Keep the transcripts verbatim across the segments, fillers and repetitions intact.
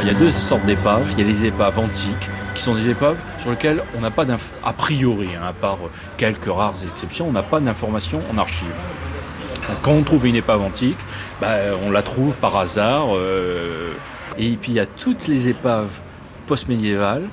il y a deux sortes d'épaves. Il y a les épaves antiques, qui sont des épaves sur lesquelles on n'a pas d'inf- a priori, hein, à part quelques rares exceptions, on n'a pas d'informations en archives. Donc, quand on trouve une épave antique, bah, on la trouve par hasard. Euh, et puis il y a toutes les épaves post-médiévales.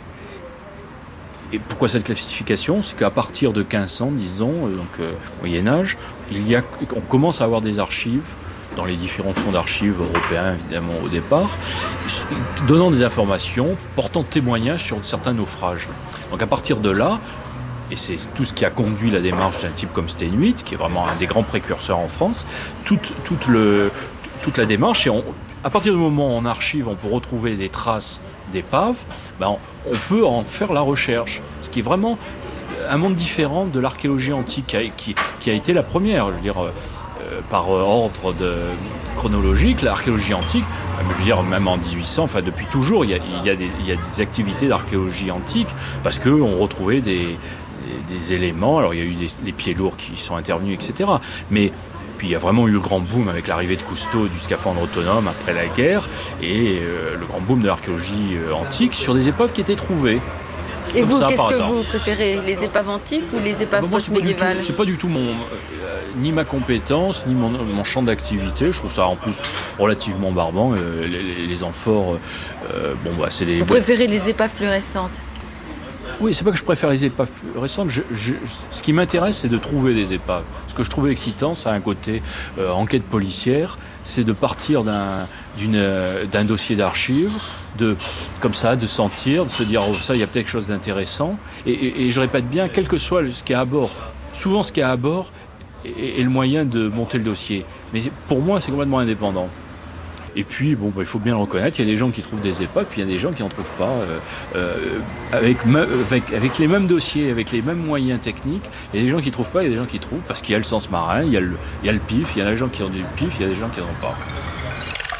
Et pourquoi cette classification ? C'est qu'à partir de quinze cents, disons, donc euh, Moyen-Âge, il y a, on commence à avoir des archives dans les différents fonds d'archives européens, évidemment, au départ, donnant des informations, portant témoignage sur certains naufrages. Donc à partir de là, et c'est tout ce qui a conduit la démarche d'un type comme Steinhuit, qui est vraiment un des grands précurseurs en France, toute, toute, le, toute la démarche, et on, à partir du moment où en archive, on peut retrouver des traces d'épaves, ben on, on peut en faire la recherche, ce qui est vraiment un monde différent de l'archéologie antique, qui a, qui, qui a été la première, je veux dire, euh, par ordre de, chronologique, l'archéologie antique, je veux dire, même en dix-huit cents, enfin depuis toujours, il y a, il y a, des, il y a des activités d'archéologie antique, parce qu'on retrouvait des, des, des éléments, alors il y a eu des, des pieds lourds qui sont intervenus, et cetera. Mais puis il y a vraiment eu le grand boom avec l'arrivée de Cousteau du scaphandre autonome après la guerre, et euh, le grand boom de l'archéologie euh, antique sur des épaves qui étaient trouvées. Et Comme vous, ça, qu'est-ce par que hasard. vous préférez, les épaves antiques ou les épaves Ah bah moi, c'est pas du tout- post-médiévales ? C'est pas du tout mon, euh, ni ma compétence, ni mon, mon champ d'activité. Je trouve ça en plus relativement barbant. Euh, les, les amphores, euh, bon bah c'est les. Vous préférez les épaves plus récentes ? Oui, c'est pas que je préfère les épaves plus récentes. Je, je, ce qui m'intéresse, c'est de trouver des épaves. Ce que je trouve excitant, ça a un côté euh, enquête policière, c'est de partir d'un, d'une, euh, d'un dossier d'archives, de, comme ça, de sentir, de se dire, oh, ça, il y a peut-être quelque chose d'intéressant. Et, et, et je répète bien, quel que soit ce qu'il y a à bord, souvent ce qu'il y a à bord est, est le moyen de monter le dossier. Mais pour moi, c'est complètement indépendant. Et puis, bon, bah, il faut bien le reconnaître, il y a des gens qui trouvent des épaves, puis il y a des gens qui n'en trouvent pas. Euh, euh, avec, avec, avec les mêmes dossiers, avec les mêmes moyens techniques, il y a des gens qui ne trouvent pas, il y a des gens qui trouvent, parce qu'il y a le sens marin, il y a le, il y a le pif, il y a des gens qui ont du pif, il y a des gens qui n'en ont pas.